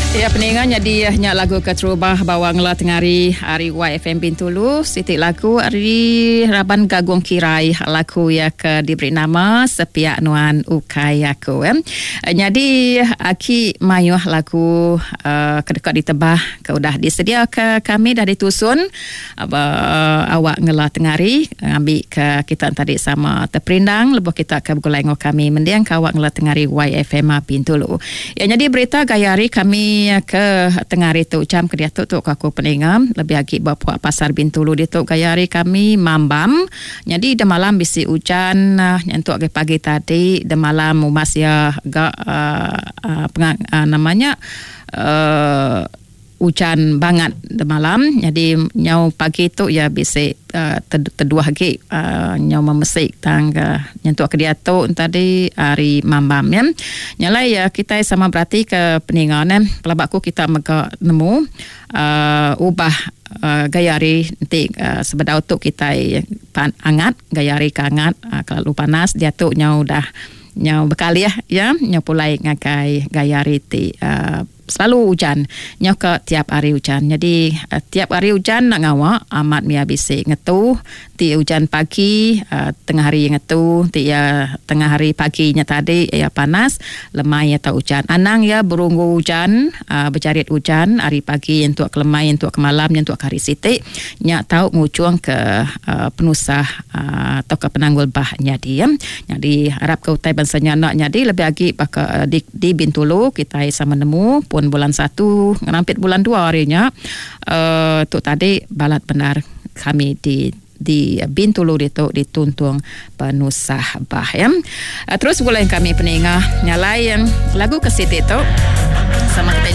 Ya, peningan jadi nyak lagu keterubah bawang la tengari hari YFM Bintulu sitik lagu hari Raban Gagung Kirai lagu ya ke diberi nama Sepiak Nuan Ukai Aku jadi aki mayuh lagu kedekat ditebah ke udah disedia ke kami dah ditusun awak ngela tengari ambil ke kita tadi sama terperindang lebuh kita ke bergulai dengan kami mendiang ke awak ngela tengari YFM Bintulu ya jadi berita gayari kami ke tengari tu jam ke dia tu aku peningam lebih lagi bawa pasar Bintulu dia tu gayari kami mambam jadi de malam bisi hujan nyentuk ke pagi tadi de malam umas ya agak namanya hujan banget de malam jadi nyau pagi tu ya bisi terduah lagi nyau memesik tangga nyentuk ke dia tu tadi hari mambam ya nyalai ya kita sama berarti ke peningan pelabakku kita mega nemu ubah gayari nanti sebedau tu kita hangat gayari kangat kalau panas dia tu nyau dah nyau bekali ya nyau pulai ngakai gayari ti selalu hujan nyoka tiap hari hujan jadi tiap hari hujan nak ngawak amat mia bisi ngetu ti hujan pagi tengah hari ngetu ti ya tengah hari paginya tadi ya panas lemai atau hujan anang ya berunggu hujan bercarit hujan hari pagi untuk ke lemai untuk ke malam untuk ke hari sitik nyak tahu ngucuang ke penusah atau ke penanggul bahnya dia jadi harap ke utai bansanya nak jadi lebih lagi di Bintulu kita sama nemu pun bulan 1 ngerampit bulan 2 harinya tu tadi balat benar kami di Bintulu dituntung penusah bah ya. Terus boleh kami peningah nyalain lagu ke situ tu sama kita